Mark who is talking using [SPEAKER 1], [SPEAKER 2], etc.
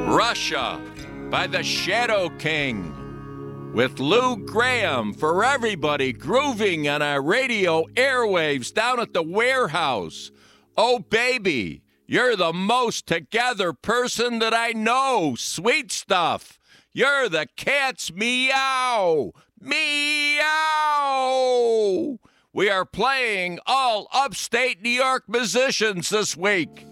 [SPEAKER 1] Russia by the Shadow King. With Lou Graham for everybody grooving on our radio airwaves down at the warehouse. Oh, baby, you're the most together person that I know. Sweet stuff. You're the cat's meow. Meow. We are playing all upstate New York musicians this week.